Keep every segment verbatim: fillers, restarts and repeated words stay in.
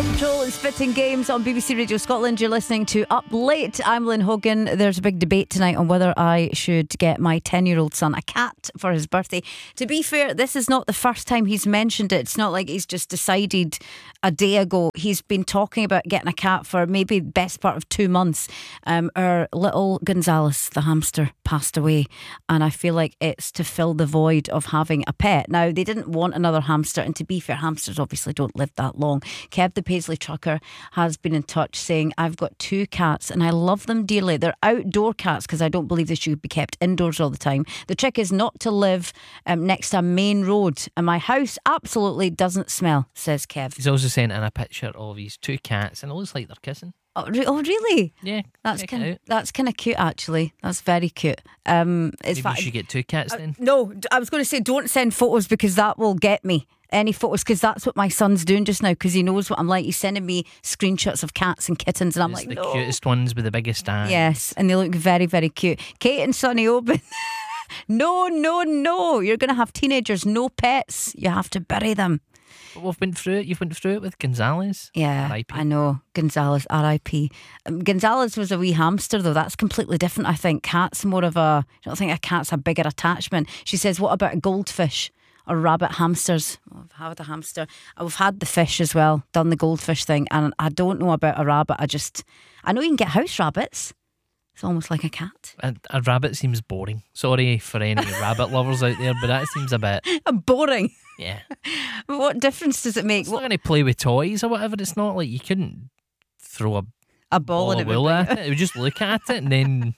Paw Patrol and Spitting Games on B B C Radio Scotland. You're listening to Up Late. I'm Lynn Hogan. There's a big debate tonight on whether I should get my ten-year-old son a cat for his birthday. To be fair, this is not the first time he's mentioned it. It's not like he's just decided a day ago. He's been talking about getting a cat for maybe the best part of two months. Um, our little Gonzales, the hamster, passed away, and I feel like it's to fill the void of having a pet. Now, they didn't want another hamster, and to be fair, hamsters obviously don't live that long. Kev the Paisley trucker has been in touch saying, I've got two cats and I love them dearly. They're outdoor cats because I don't believe they should be kept indoors all the time. The trick is not to live um, next to a main road, and my house absolutely doesn't smell, says Kev. He's also sent in a picture of his two cats and it looks like they're kissing. Oh, re- oh really? Yeah, that's kind. That's kind of cute, actually. That's very cute. Um, it's Maybe fact, you should get two cats then. Uh, no, I was going to say don't send photos because that will get me. Any photos, because that's what my son's doing just now, because he knows what I'm like. He's sending me screenshots of cats and kittens, and I'm it's like, the no. cutest ones with the biggest eyes. Yes, and they look very, very cute. Kate and Sonny Oban. no, no, no. You're going to have teenagers, no pets. You have to bury them. But we've been through it. You've went through it with Gonzales. Yeah, R I P. I know. Gonzales, R I P. Um, Gonzales was a wee hamster, though. That's completely different, I think. Cat's more of a... I don't think a cat's a bigger attachment. She says, what about a goldfish or rabbit? Hamsters. Oh, I've had a hamster. I've had the fish as well, done the goldfish thing, and I don't know about a rabbit. I just... I know you can get house rabbits. It's almost like a cat. A, a rabbit seems boring. Sorry for any rabbit lovers out there, but that seems a bit... boring? Yeah. What difference does it make? It's what? not going to play with toys or whatever. It's not like you couldn't throw a, a ball, ball in of it. wool at it. It would just look at it and then...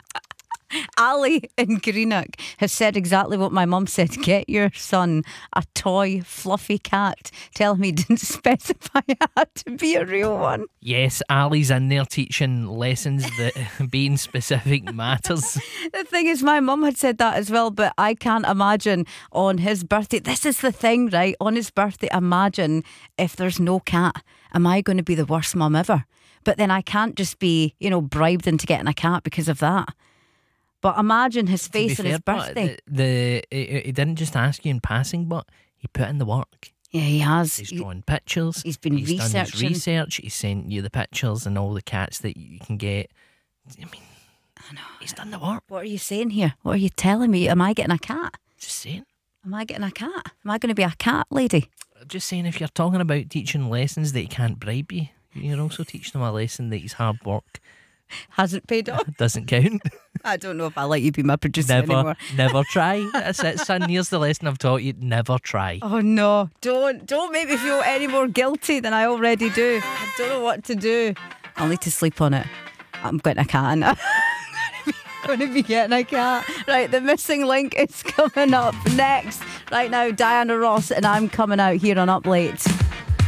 Ali in Greenock has said exactly what my mum said. Get your son a toy fluffy cat. Tell me he didn't specify it had to be a real one. Yes, Ali's in there teaching lessons that being specific matters. The thing is, my mum had said that as well, but I can't imagine on his birthday. This is the thing, right? On his birthday, imagine if there's no cat. Am I going to be the worst mum ever? But then I can't just be, you know, bribed into getting a cat because of that. But imagine his face on his birthday. The, the he didn't just ask you in passing, but he put in the work. Yeah, he has. He's drawn pictures. He's been he's researching. done his research. He sent you the pictures and all the cats that you can get. I mean, I know. He's done the work. What are you saying here? What are you telling me? Am I getting a cat? Just saying. Am I getting a cat? Am I going to be a cat lady? I'm just saying, if you're talking about teaching lessons that he can't bribe you, you're also teaching him a lesson that his hard work hasn't paid off. Doesn't count. I don't know if I let you be my producer never, anymore. Never try. That's it, son. Here's the lesson I've taught you. Never try. Oh no! Don't don't make me feel any more guilty than I already do. I don't know what to do. I'll need to sleep on it. I'm getting a cat now. I'm going to be getting a cat. Right, the missing link is coming up next. Right now, Diana Ross and I'm coming out here on Up Late.